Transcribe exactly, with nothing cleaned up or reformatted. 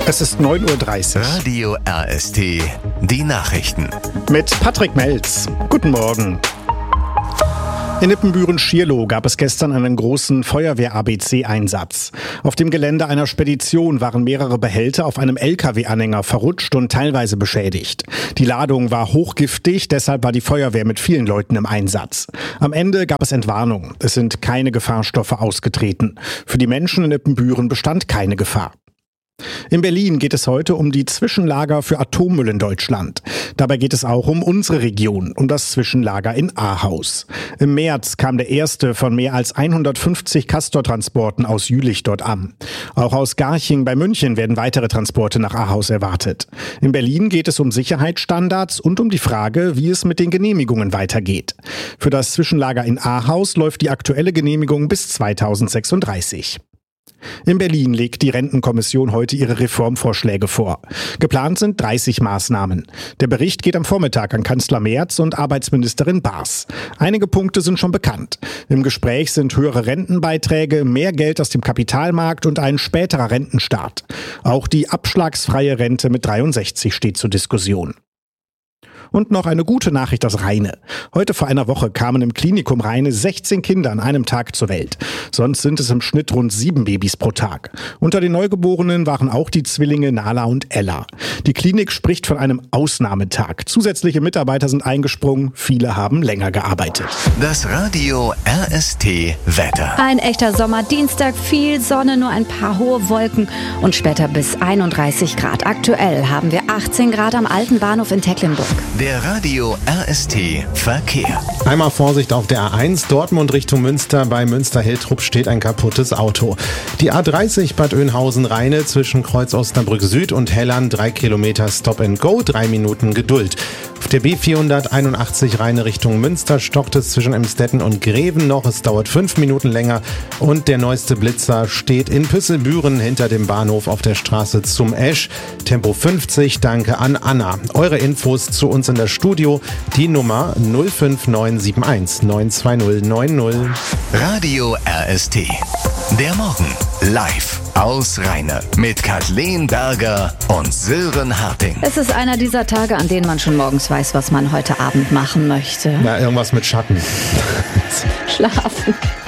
Es ist neun Uhr dreißig. Radio R S T, die Nachrichten. Mit Patrick Melz. Guten Morgen. In Ippenbüren-Schierloh gab es gestern einen großen Feuerwehr-A B C-Einsatz. Auf dem Gelände einer Spedition waren mehrere Behälter auf einem L K W-Anhänger verrutscht und teilweise beschädigt. Die Ladung war hochgiftig, deshalb war die Feuerwehr mit vielen Leuten im Einsatz. Am Ende gab es Entwarnung. Es sind keine Gefahrstoffe ausgetreten. Für die Menschen in Ippenbüren bestand keine Gefahr. In Berlin geht es heute um die Zwischenlager für Atommüll in Deutschland. Dabei geht es auch um unsere Region, um das Zwischenlager in Ahaus. Im März kam der erste von mehr als hundertfünfzig Castor-Transporten aus Jülich dort an. Auch aus Garching bei München werden weitere Transporte nach Ahaus erwartet. In Berlin geht es um Sicherheitsstandards und um die Frage, wie es mit den Genehmigungen weitergeht. Für das Zwischenlager in Ahaus läuft die aktuelle Genehmigung bis zweitausendsechsunddreißig. In Berlin legt die Rentenkommission heute ihre Reformvorschläge vor. Geplant sind dreißig Maßnahmen. Der Bericht geht am Vormittag an Kanzler Merz und Arbeitsministerin Baas. Einige Punkte sind schon bekannt. Im Gespräch sind höhere Rentenbeiträge, mehr Geld aus dem Kapitalmarkt und ein späterer Rentenstart. Auch die abschlagsfreie Rente mit dreiundsechzig steht zur Diskussion. Und noch eine gute Nachricht aus Rheine. Heute vor einer Woche kamen im Klinikum Rheine sechzehn Kinder an einem Tag zur Welt. Sonst sind es im Schnitt rund sieben Babys pro Tag. Unter den Neugeborenen waren auch die Zwillinge Nala und Ella. Die Klinik spricht von einem Ausnahmetag. Zusätzliche Mitarbeiter sind eingesprungen, viele haben länger gearbeitet. Das Radio R S T Wetter. Ein echter Sommerdienstag, viel Sonne, nur ein paar hohe Wolken und später bis einunddreißig Grad. Aktuell haben wir achtzehn Grad am Alten Bahnhof in Tecklenburg. Der Radio R S T Verkehr. Einmal Vorsicht auf der A eins, Dortmund Richtung Münster. Bei Münster-Hiltrup steht ein kaputtes Auto. Die A dreißig Bad Oeynhausen-Rheine zwischen Kreuz Osnabrück Süd und Hellern, drei Kilometer Stop and Go, drei Minuten Geduld. Auf der B vierhunderteinundachtzig Rheine Richtung Münster stockt es zwischen Emstetten und Greven noch. Es dauert fünf Minuten länger. Und der neueste Blitzer steht in Püsselbüren hinter dem Bahnhof auf der Straße zum Esch. Tempo fünfzig, danke an Anna. Eure Infos zu uns in das Studio, die Nummer null fünf neun sieben eins neun zwei null neun null. Radio R S T. Der Morgen live aus Rheine mit Kathleen Berger und Sören Harting. Es ist einer dieser Tage, an denen man schon morgens weiß, was man heute Abend machen möchte. Na, irgendwas mit Schatten. Schlafen.